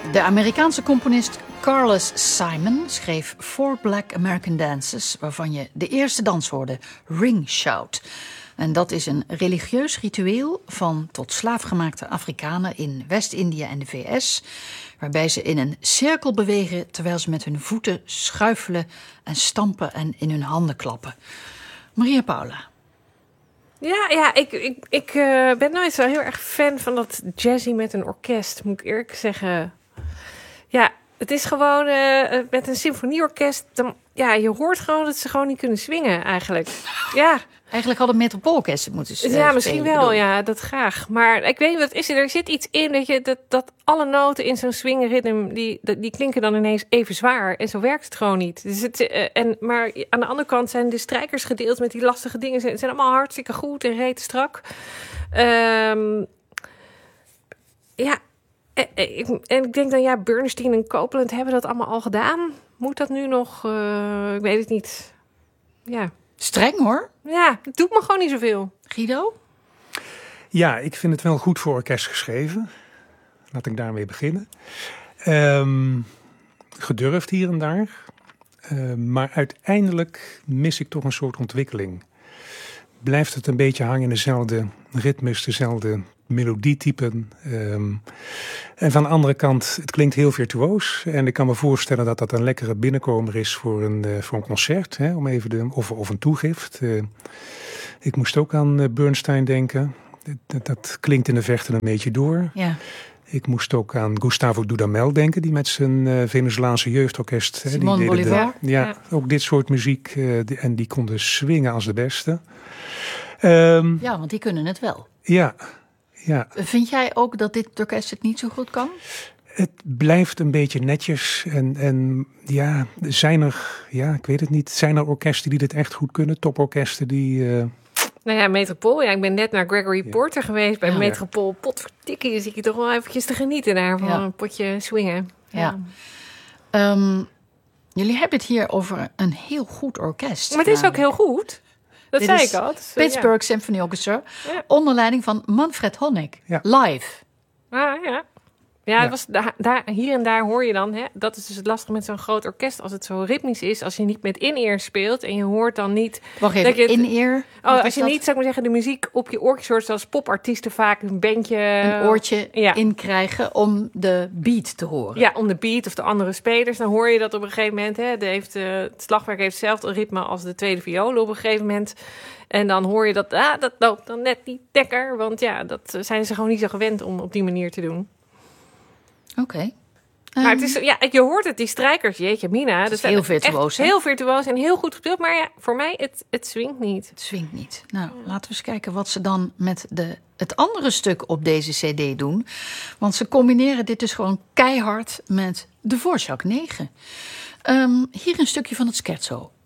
De Amerikaanse componist Carlos Simon schreef 4 Black American Dances, waarvan je de eerste dans hoorde, Ring Shout. En dat is een religieus ritueel van tot slaafgemaakte Afrikanen in West-Indië en de VS, waarbij ze in een cirkel bewegen terwijl ze met hun voeten schuifelen en stampen en in hun handen klappen. Maria Paula. Ja, ik ben nooit zo heel erg fan van dat jazzy met een orkest, moet ik eerlijk zeggen. Ja, het is gewoon met een symfonieorkest. Je hoort gewoon dat ze gewoon niet kunnen swingen eigenlijk. Ja. Eigenlijk hadden metropoolorkesten moeten spelen. Ja, misschien wel. Ja, dat graag. Maar ik weet niet wat is er. Er zit iets in dat alle noten in zo'n swingritme die klinken dan ineens even zwaar. En zo werkt het gewoon niet. Dus maar aan de andere kant zijn de strijkers gedeeld met die lastige dingen. Ze zijn allemaal hartstikke goed en rete strak. En ik denk dan, Bernstein en Copeland hebben dat allemaal al gedaan. Moet dat nu nog? Ik weet het niet. Ja. Streng hoor. Ja, het doet me gewoon niet zoveel. Guido? Ja, ik vind het wel goed voor orkest geschreven. Laat ik daarmee beginnen. Gedurfd hier en daar. Maar uiteindelijk mis ik toch een soort ontwikkeling. Blijft het een beetje hangen in dezelfde ritmes, dezelfde melodietypen. En van de andere kant, het klinkt heel virtuoos. En ik kan me voorstellen dat dat een lekkere binnenkomer is voor een concert. Hè, om even of een toegift. Ik moest ook aan Bernstein denken. Dat klinkt in de verte een beetje door. Ja. Ik moest ook aan Gustavo Dudamel denken, die met zijn Venezolaanse jeugdorkest. Simon Bolivar. Ook dit soort muziek. En die konden swingen als de beste. Ja, want die kunnen het wel. Ja. Vind jij ook dat dit orkest het niet zo goed kan? Het blijft een beetje netjes. En zijn er, ik weet het niet, zijn er orkesten die dit echt goed kunnen? Toporkesten die... Nou ja, Metropool. Ja, ik ben net naar Gregory Porter geweest bij Metropool. Potverdikkie, dus ik je toch wel eventjes te genieten daar van een potje swingen. Ja. Jullie hebben het hier over een heel goed orkest. Maar het is ook heel goed. Dat Dit zei is ik al. Pittsburgh Symphony Orchestra, onder leiding van Manfred Honeck. Ja. Live. Ah, ja. Ja, het was hier en daar hoor je dan, hè, dat is dus het lastige met zo'n groot orkest, als het zo ritmisch is, als je niet met in-ear speelt en je hoort dan niet... Wacht even, in-ear? Als je niet, zou ik maar zeggen, de muziek op je oortjes hoort, zoals popartiesten vaak een bandje... Een oortje inkrijgen om de beat te horen. Ja, om de beat of de andere spelers. Dan hoor je dat op een gegeven moment, hè, het slagwerk heeft hetzelfde ritme als de tweede viool op een gegeven moment. En dan hoor je dat loopt dan net niet lekker, want dat zijn ze gewoon niet zo gewend om op die manier te doen. Oké. Maar het is, je hoort het, die strijkers, jeetje mina. Het is heel virtuoos. Heel virtuoos en heel goed gespeeld. Maar voor mij, het swingt niet. Het swingt niet. Nou, laten we eens kijken wat ze dan met het andere stuk op deze cd doen. Want ze combineren dit dus gewoon keihard met de Dvorak 9. Hier een stukje van het scherzo.